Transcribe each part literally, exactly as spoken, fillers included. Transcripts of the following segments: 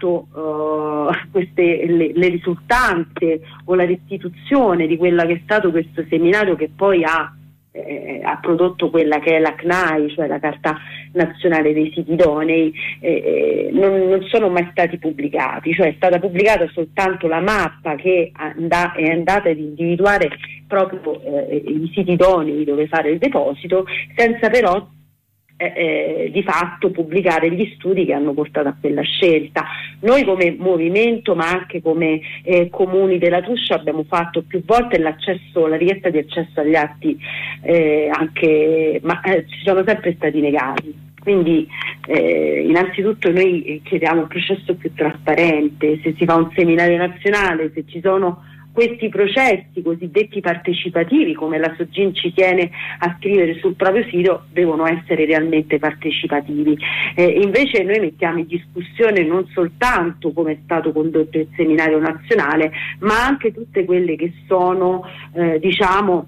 fatto uh, queste le, le risultanze o la restituzione di quella che è stato questo seminario, che poi ha, eh, ha prodotto quella che è la C N A I, cioè la Carta Nazionale dei Siti Idonei, eh, non, non sono mai stati pubblicati, cioè è stata pubblicata soltanto la mappa che and- è andata ad individuare proprio eh, i siti idonei dove fare il deposito, senza però Eh, eh, di fatto pubblicare gli studi che hanno portato a quella scelta. Noi come movimento, ma anche come eh, comuni della Tuscia, abbiamo fatto più volte l'accesso, la richiesta di accesso agli atti, eh, anche, ma eh, ci sono sempre stati negati. Quindi eh, innanzitutto noi chiediamo un processo più trasparente. Se si fa un seminario nazionale, se ci sono questi processi cosiddetti partecipativi, come la Sogin ci tiene a scrivere sul proprio sito, devono essere realmente partecipativi. Eh, invece noi mettiamo in discussione non soltanto come è stato condotto il seminario nazionale, ma anche tutte quelle che sono eh, diciamo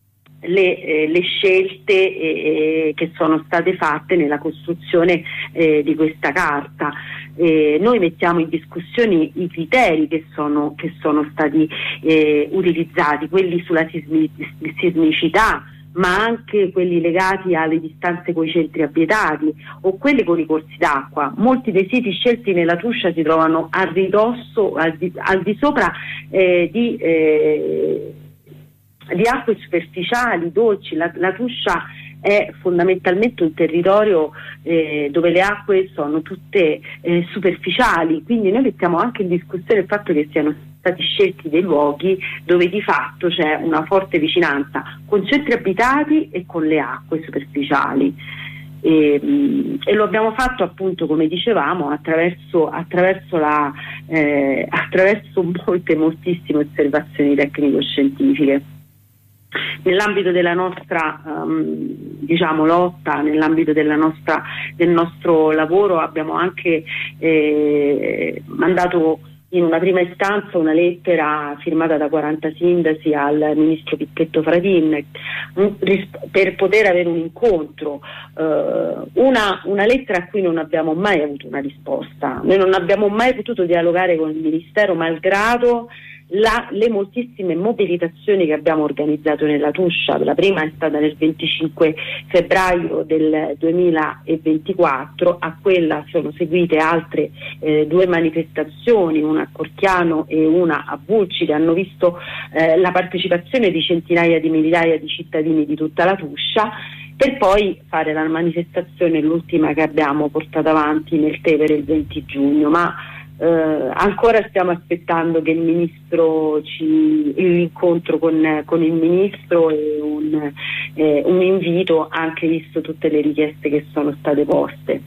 Le, eh, le scelte eh, che sono state fatte nella costruzione eh, di questa carta. Eh, noi mettiamo in discussione i criteri che sono, che sono stati eh, utilizzati, quelli sulla sismi- sismicità, ma anche quelli legati alle distanze con i centri abitati o quelli con i corsi d'acqua. Molti dei siti scelti nella Tuscia si trovano a ridosso, al di, al di sopra eh, di eh, di acque superficiali, dolci. La, la Tuscia è fondamentalmente un territorio eh, dove le acque sono tutte eh, superficiali, quindi noi mettiamo anche in discussione il fatto che siano stati scelti dei luoghi dove di fatto c'è una forte vicinanza con centri abitati e con le acque superficiali. E, e lo abbiamo fatto appunto, come dicevamo, attraverso, attraverso, la, eh, attraverso molte, moltissime osservazioni tecnico-scientifiche. Nell'ambito della nostra um, diciamo lotta, nell'ambito della nostra, del nostro lavoro, abbiamo anche eh, mandato in una prima istanza una lettera firmata da quaranta sindaci al ministro Picchetto Fratin un, per poter avere un incontro, eh, una, una lettera a cui non abbiamo mai avuto una risposta. Noi non abbiamo mai potuto dialogare con il ministero, malgrado La, le moltissime mobilitazioni che abbiamo organizzato nella Tuscia. La prima è stata nel venticinque febbraio del duemilaventiquattro, a quella sono seguite altre eh, due manifestazioni, una a Corchiano e una a Bulci, che hanno visto eh, la partecipazione di centinaia di migliaia di cittadini di tutta la Tuscia, per poi fare la manifestazione, l'ultima che abbiamo portato avanti nel Tevere il venti giugno, ma Uh, ancora stiamo aspettando che il ministro ci l'incontro con, con il ministro e un, eh, un invito, anche visto tutte le richieste che sono state poste.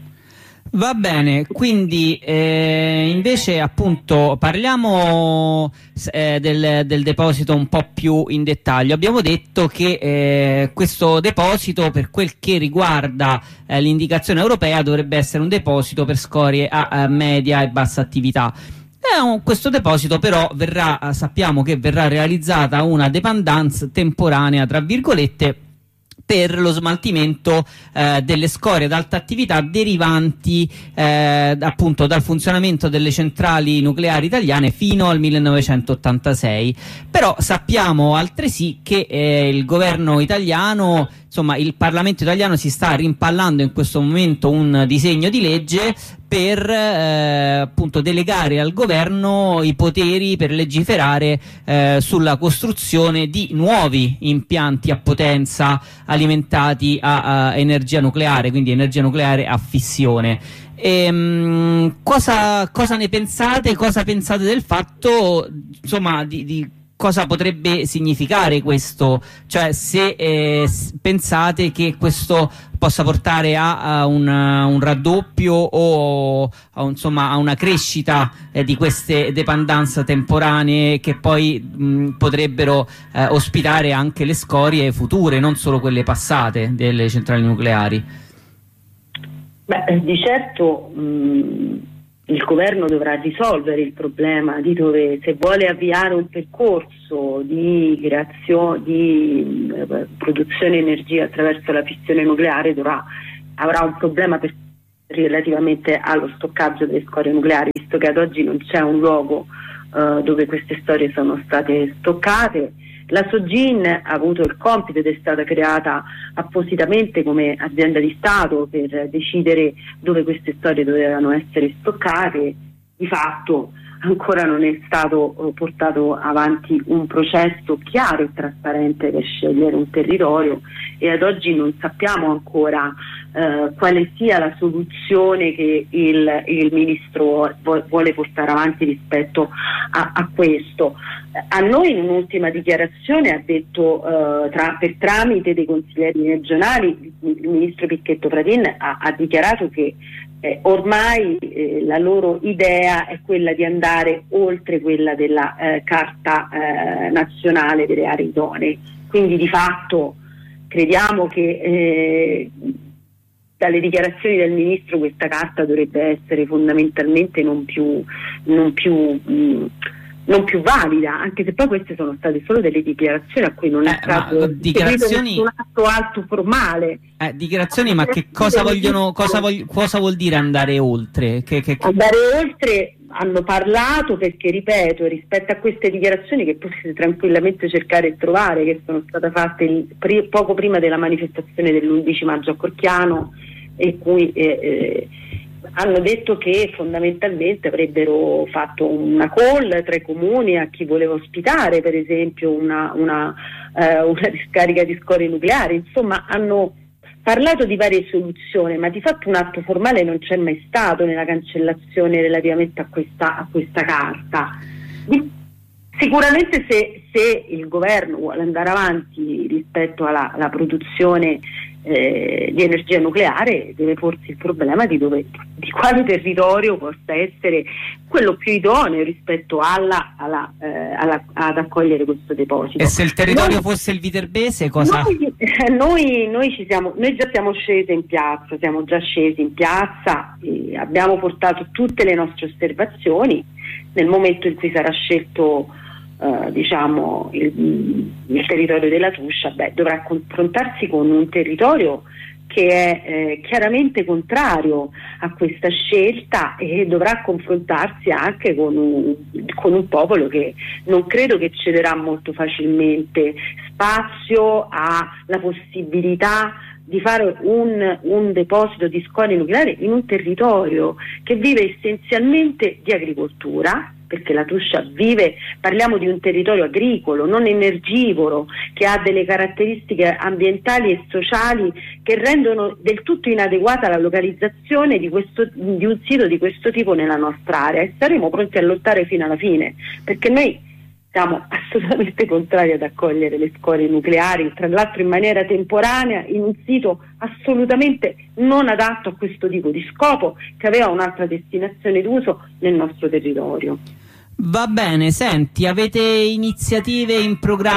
Va bene, quindi eh, invece appunto parliamo eh, del, del deposito un po' più in dettaglio. Abbiamo detto che eh, questo deposito, per quel che riguarda eh, l'indicazione europea, dovrebbe essere un deposito per scorie a, a media e bassa attività. Eh, questo deposito però verrà, sappiamo che verrà realizzata una dépendance temporanea, tra virgolette, per lo smaltimento eh, delle scorie ad alta attività derivanti eh, appunto dal funzionamento delle centrali nucleari italiane fino al millenovecentottantasei. Però sappiamo altresì che eh, il governo italiano, insomma il Parlamento italiano, si sta rimpallando in questo momento un disegno di legge per eh, appunto delegare al governo i poteri per legiferare eh, sulla costruzione di nuovi impianti a potenza alimentati a, a energia nucleare, quindi energia nucleare a fissione. E, mh, cosa, cosa ne pensate? Cosa pensate del fatto, insomma, di, di cosa potrebbe significare questo? Cioè, se eh, pensate che questo possa portare a, a una, un raddoppio o a, insomma, a una crescita eh, di queste dépendance temporanee che poi mh, potrebbero eh, ospitare anche le scorie future, non solo quelle passate delle centrali nucleari. Beh, di certo mh, il governo dovrà risolvere il problema di dove, se vuole avviare un percorso di creazione, di eh, produzione di energia attraverso la fissione nucleare, dovrà, avrà un problema per relativamente allo stoccaggio delle scorie nucleari, visto che ad oggi non c'è un luogo uh, dove queste storie sono state stoccate. La Sogin ha avuto il compito ed è stata creata appositamente come azienda di Stato per decidere dove queste storie dovevano essere stoccate. Di fatto ancora non è stato uh, portato avanti un processo chiaro e trasparente per scegliere un territorio, e ad oggi non sappiamo ancora uh, quale sia la soluzione che il, il Ministro vuole portare avanti rispetto a, a questo. A noi in un'ultima dichiarazione ha detto uh, tra, per tramite dei consiglieri regionali, il Ministro Picchetto Fratin ha, ha dichiarato che Eh, ormai eh, la loro idea è quella di andare oltre quella della eh, Carta eh, Nazionale delle Aree Idonee, quindi di fatto crediamo che eh, dalle dichiarazioni del Ministro questa carta dovrebbe essere fondamentalmente non più, non più mh, non più valida, anche se poi queste sono state solo delle dichiarazioni a cui non è eh, stato dichiarazioni... un atto alto formale. Eh, dichiarazioni, ma che cosa vogliono, cosa, vogli, cosa vuol dire andare oltre? Che, che, che... Andare oltre, hanno parlato, perché ripeto, rispetto a queste dichiarazioni che potete tranquillamente cercare e trovare, che sono state fatte il, pri, poco prima della manifestazione dell'undici maggio a Corchiano, e cui eh, eh, hanno detto che fondamentalmente avrebbero fatto una call tra i comuni a chi voleva ospitare per esempio una, una, eh, una discarica di scorie nucleari. Insomma, hanno parlato di varie soluzioni, ma di fatto un atto formale non c'è mai stato nella cancellazione relativamente a questa, a questa carta. Sicuramente se, se il governo vuole andare avanti rispetto alla, alla produzione eh, di energia nucleare, deve porsi il problema di, dove, di quale territorio possa essere quello più idoneo rispetto alla, alla, eh, alla, ad accogliere questo deposito. E se il territorio noi, fosse il Viterbese, cosa? Noi, noi, noi, ci siamo, noi già siamo scesi in piazza, siamo già scesi in piazza, e abbiamo portato tutte le nostre osservazioni. Nel momento in cui sarà scelto Uh, diciamo il, il territorio della Tuscia, beh, dovrà confrontarsi con un territorio che è eh, chiaramente contrario a questa scelta, e dovrà confrontarsi anche con un, con un popolo che non credo che cederà molto facilmente spazio alla possibilità di fare un, un deposito di scorie nucleari in un territorio che vive essenzialmente di agricoltura, perché la Tuscia vive, parliamo di un territorio agricolo, non energivoro, che ha delle caratteristiche ambientali e sociali che rendono del tutto inadeguata la localizzazione di, questo, di un sito di questo tipo nella nostra area, e saremo pronti a lottare fino alla fine, perché noi siamo assolutamente contrari ad accogliere le scorie nucleari, tra l'altro in maniera temporanea, in un sito assolutamente non adatto a questo tipo di scopo, che aveva un'altra destinazione d'uso nel nostro territorio. Va bene, senti, avete iniziative in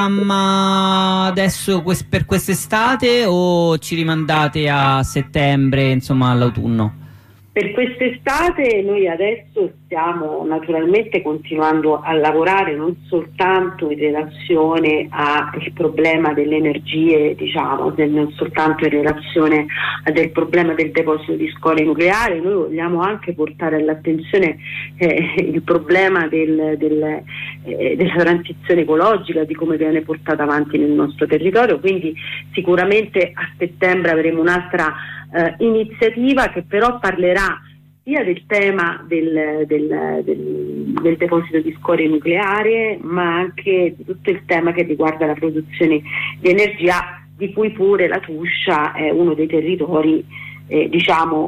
programma adesso quest- per quest'estate, o ci rimandate a settembre, insomma all'autunno? Per quest'estate noi adesso stiamo naturalmente continuando a lavorare non soltanto in relazione al problema delle energie, diciamo, non soltanto in relazione al problema del deposito di scorie nucleari, noi vogliamo anche portare all'attenzione eh, il problema del, del, eh, della transizione ecologica, di come viene portata avanti nel nostro territorio, quindi sicuramente a settembre avremo un'altra Uh, iniziativa che però parlerà sia del tema del, del, del, del deposito di scorie nucleari, ma anche di tutto il tema che riguarda la produzione di energia, di cui pure la Tuscia è uno dei territori eh, diciamo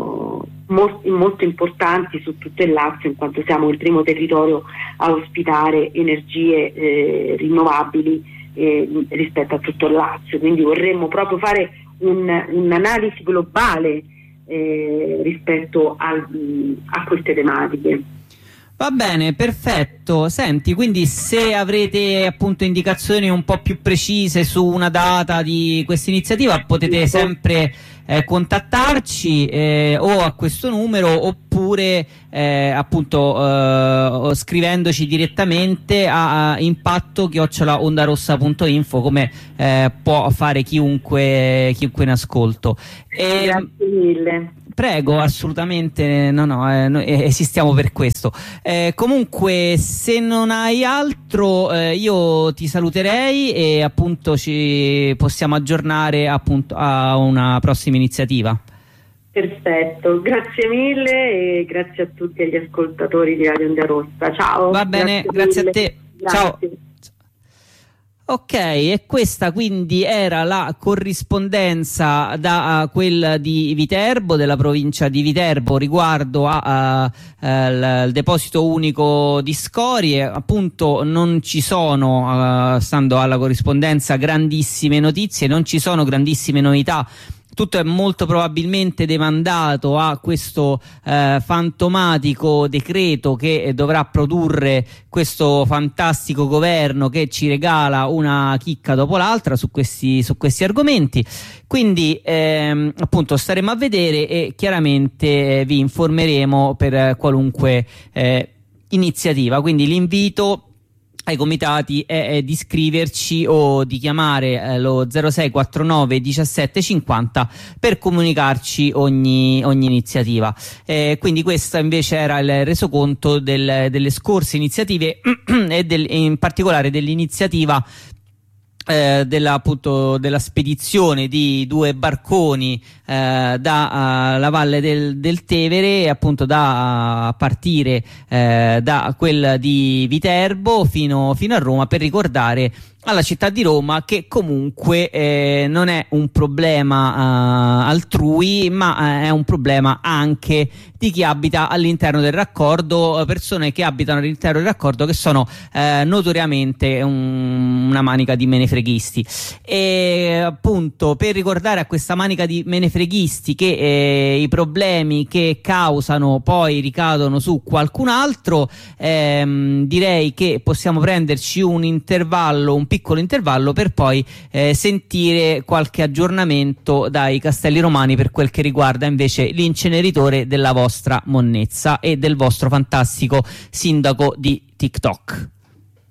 uh, molto, molto importanti su tutto il Lazio, in quanto siamo il primo territorio a ospitare energie eh, rinnovabili eh, rispetto a tutto il Lazio, quindi vorremmo proprio fare Un, un'analisi globale eh, rispetto al, a queste tematiche. Va bene, perfetto. Senti, quindi se avrete appunto indicazioni un po' più precise su una data di questa iniziativa, potete sempre eh, contattarci eh, o a questo numero oppure eh, appunto eh, scrivendoci direttamente a, a impatto chiocciola ondarossa punto info, come eh, può fare chiunque, chiunque in ascolto. E, grazie mille. Prego, assolutamente, no, no, eh, noi esistiamo per questo. Eh, comunque, se non hai altro, eh, io ti saluterei e appunto ci possiamo aggiornare appunto a una prossima iniziativa. Perfetto, grazie mille e grazie a tutti gli ascoltatori di Radio Onda Rossa. Ciao. Va bene, grazie, grazie a te. Grazie. Ciao. Ok, e questa quindi era la corrispondenza da uh, quella di Viterbo, della provincia di Viterbo, riguardo al uh, uh, deposito unico di scorie. Appunto non ci sono, uh, stando alla corrispondenza, grandissime notizie, non ci sono grandissime novità. Tutto è molto probabilmente demandato a questo eh, fantomatico decreto che dovrà produrre questo fantastico governo che ci regala una chicca dopo l'altra su questi, su questi argomenti. Quindi ehm, appunto staremo a vedere e chiaramente eh, vi informeremo per qualunque eh, iniziativa. Quindi l'invito ai comitati è, è di iscriverci o di chiamare eh, lo zero sei quarantanove diciassette cinquanta per comunicarci ogni, ogni iniziativa. Eh, quindi questo invece era il resoconto del, delle scorse iniziative e del, in particolare dell'iniziativa Eh, della, appunto, della spedizione di due barconi eh, da uh, la valle del, del Tevere, appunto da uh, partire eh, da quella di Viterbo fino, fino a Roma, per ricordare alla città di Roma che comunque eh, non è un problema uh, altrui, ma uh, è un problema anche di chi abita all'interno del raccordo, persone che abitano all'interno del raccordo che sono eh, notoriamente un, una manica di menefreghisti. E appunto per ricordare a questa manica di menefreghisti che eh, i problemi che causano poi ricadono su qualcun altro, ehm, direi che possiamo prenderci un intervallo, un piccolo intervallo, per poi eh, sentire qualche aggiornamento dai Castelli Romani per quel che riguarda invece l'inceneritore della vostra monnezza e del vostro fantastico sindaco di TikTok.